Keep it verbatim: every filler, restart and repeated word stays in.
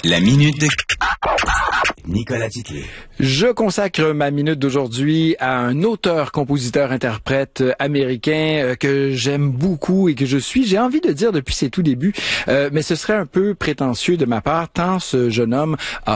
La minute de Nicolas Titley. Je consacre ma minute d'aujourd'hui à un auteur, compositeur, interprète américain que j'aime beaucoup et que je suis, j'ai envie de dire depuis ses tout débuts, euh, mais ce serait un peu prétentieux de ma part, tant ce jeune homme a